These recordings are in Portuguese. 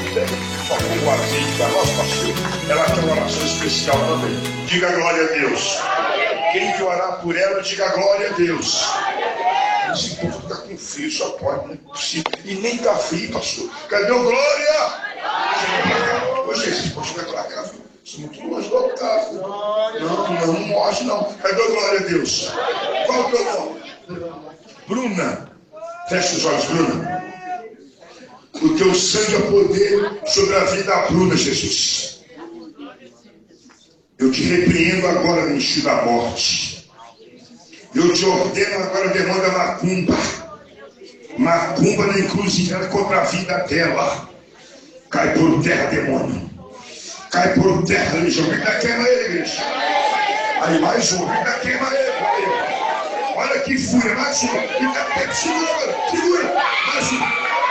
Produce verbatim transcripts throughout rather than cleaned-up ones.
Tocou o azeite da nossa pastor. Ela tem uma oração especial também. Diga glória a Deus. Quem que orar por ela, diga glória a Deus. Esse povo está com frio, só pode, não é possível. E nem está frio, pastor. Cadê o glória? Hoje esse povo vai para cá, viu? Isso é muito longe do altar. Não, não, não mostra não. Cadê o glória a Deus? Qual o teu nome? Bruna. Fecha os olhos, Bruna. O teu sangue é poder sobre a vida da Bruna, Jesus. Eu te repreendo agora no ensino da morte. Eu te ordeno agora, demanda macumba. Macumba na encruzilhada contra a vida dela. Cai por terra, demônio. Cai por terra, legião. Ainda queima ele, igreja. Aí mais um, ainda queima ele. Olha que fúria, mais um. Ainda queima, segura, segura. Mais um.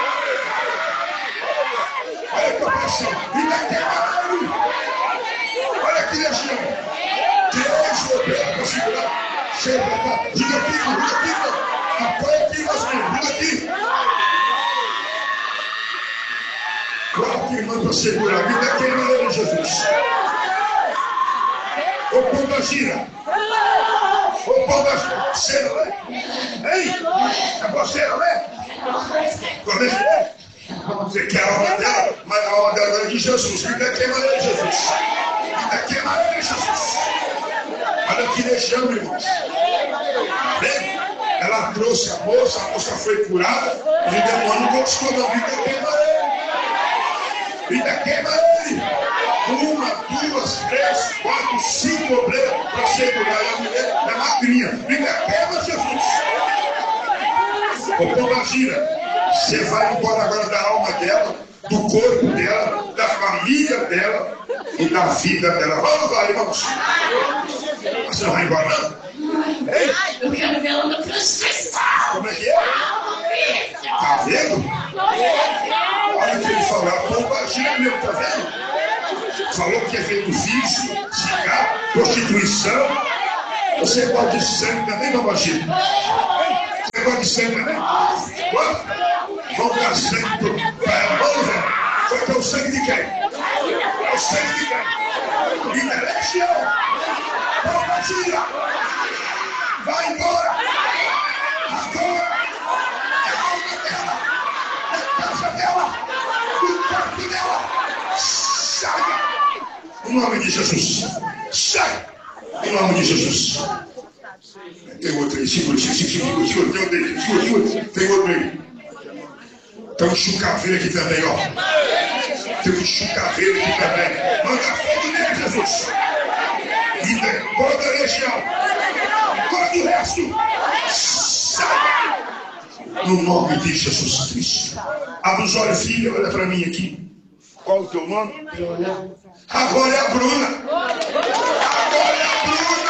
Olha que opressão. Ainda queima ele. Olha que legião. Três governos para segurar. Chega pra cá. Diga aqui, diga aqui. Apoia aqui, mais um. Diga aqui. Quatro irmãos para segurar. Ainda queima ele, Jesus. Ô, pomba gira. Ô, pomba gira. Você não é? Hein? É você, não é? Como é que é? Você quer a alma dela? Mas a alma dela é de Jesus. Ainda queima ele, Jesus. Ainda queima ele, Jesus. Olha que legião, irmãos. Bem, ela trouxe a moça, a moça foi curada. E o demônio não gostou, não. Ainda queima ele. Ainda queima ele. Uma, duas, três, quatro, cinco obreiros para segurar. E a mulher é magrinha. Ainda queima, Jesus. Ô, pomba gira, você vai embora agora da alma dela, do corpo dela, da família dela e da vida dela. Vamos lá, irmãos. Você não vai embora, não? Ei? Eu quero ver ela no processo. Como é que é? Tá vendo? Olha o que ele falou. A pomba gira mesmo, tá vendo? Falou que é feito vício, cigarro, prostituição. Você gosta de sangue também, pomba gira? Você gosta de sangue também? Quanto? Vamos dar sangue para ela. Vamos ver. Foi que é o sangue de quem? É o sangue de quem? Interesse. Pomba gira. Vai embora. Agora. A alma dela. A casa dela. O corpo dela. Saia. Em nome de Jesus. Sai. Em nome de Jesus. Tem outro aí. Segura, segura, segura, segura. Tem outro aí. Segura, segura. Tem outro aí. Tem um chucaveiro aqui também, ó. Tem um chucaveiro aqui também. Manda fogo nele, Jesus. E toda a legião. Todo o resto. Sai. No nome de Jesus Cristo. Abre os olhos, filha. Olha para mim aqui. Qual o teu nome? Bruna. Agora é a Bruna. Agora é a Bruna.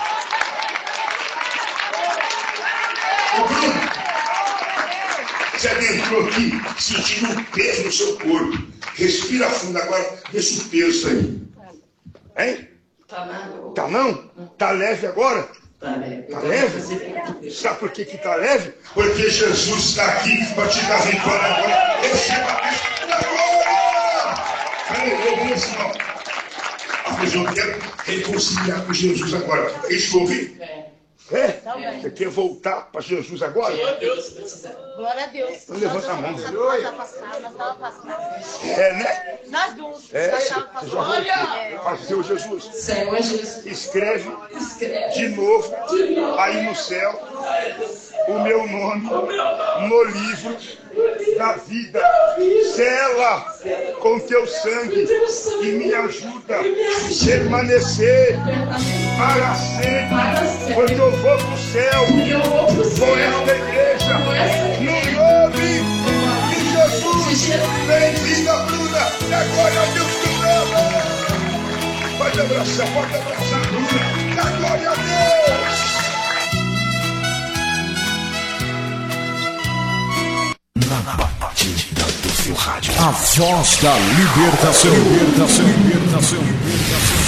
Ô, Bruna. Você entrou aqui sentindo um peso no seu corpo. Respira fundo agora. Deixa o peso aí. Hein? Tá não? Tá não? Tá leve agora? Tá leve. Tá leve? Sabe por que que tá leve? Porque Jesus está aqui para te dar vitória agora. Receba a glória! Aleluia, vamos assim, ó. Mas eu quero reconciliar com Jesus agora. É isso que eu ouvi? É? Você quer voltar para Jesus agora? Glória a Deus. Então levanta a mão. Nós estávamos passando. É, né? Nós duas. É, Nós você estávamos já passando. voltou. Faz o seu Jesus. Senhor Jesus. Escreve Escreve. de novo aí no céu o meu nome no livro da vida. Sela com teu sangue e me ajuda a permanecer para sempre. Quando eu vou para o céu com esta igreja, no nome de Jesus. Bem-vinda, Bruna. E agora Deus te ama. Pode abraçar, pode abraçar, Bruna. E glória a Deus. Na batida do seu rádio. A voz da libertação. Libertação. Libertação. Libertação.